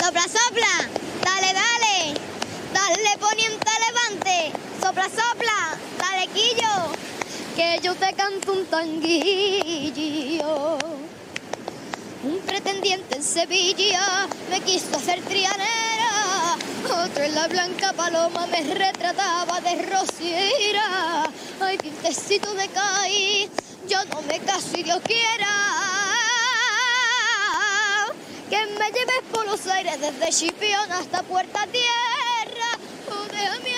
Sopla, sopla, dale, dale, dale poniente, levante. Sopla, sopla, dale, quillo, que yo te canto un tanguillo. Un pretendiente en Sevilla me quiso hacer trianera, otro en la Blanca Paloma me retrataba de rociera. Ay, vientecito de caí, yo no me caso y Dios quiera que me lleves por los aires desde Chipión hasta Puerta Tierra. Oh, déjame